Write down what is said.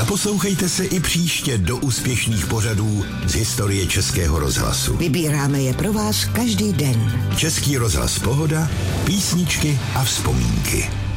Poslouchejte se i příště do úspěšných pořadů z historie Českého rozhlasu. Vybíráme je pro vás každý den. Český rozhlas Pohoda, písničky a vzpomínky.